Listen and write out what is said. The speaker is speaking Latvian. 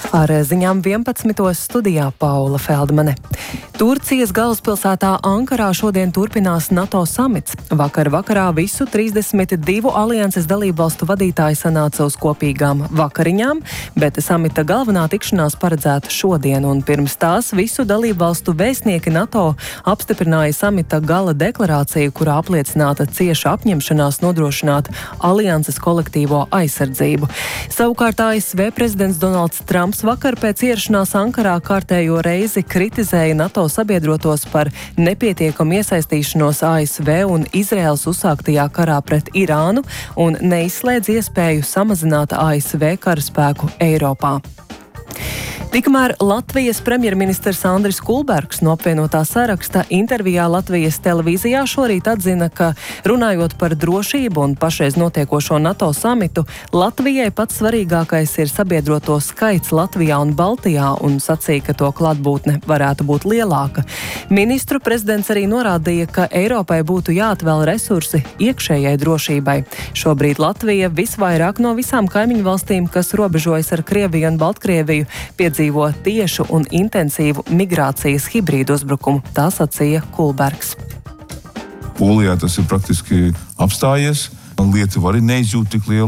Ar ziņām 11. studijā Paula Feldmane. Turcijas galvaspilsētā Ankarā šodien turpinās NATO samits. Vakarā visu 32 alianses dalībvalstu vadītāji sanāca uz kopīgām vakariņām, bet samita galvenā tikšanās paredzēta šodien, un pirms tās visu dalībvalstu vēstnieki NATO apstiprināja samita gala deklarāciju, kurā apliecināta cieša apņemšanās nodrošināt alianses kolektīvo aizsardzību. Savukārt ASV prezidents Donalds Trumps vakar pēc ierašanās Ankarā kārtējo reizi kritizēja NATO sabiedrotos par nepietiekamu iesaistīšanos ASV un Izraēlas uzsāktajā karā pret Irānu un neizslēdz iespēju samazināt ASV karaspēku Eiropā. Tikmēr Latvijas premjerministrs Andris Kulbergs no apvienotā saraksta intervijā Latvijas televīzijā šorīt atzina, ka runājot par drošību un pašreiz notiekošo NATO samitu, Latvijai pats svarīgākais ir sabiedroto skaits Latvijā un Baltijā, un sacīja, ka to klātbūtne varētu būt lielāka. Ministru prezidents arī norādīja, ka Eiropai būtu jāatvēl resursi iekšējai drošībai. Šobrīd Latvija visvairāk no visām kaimiņu valstīm, kas robežojas ar Krieviju un Baltkrieviju, piedzīvo tiešu un intensīvu migrācijas hibrīdu uzbrukumu, tā sacīja Kulbergs. Polijā tas ir praktiski apstājies. Lietuva arī neizjūt tik lielu